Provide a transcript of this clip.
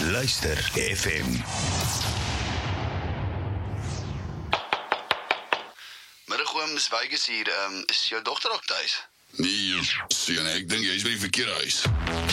Luister FM. Middag oom, dis Vegas hier. Is jou dogter ook thuis? Nee, seun, ek dink jy is by die verkeerde huis.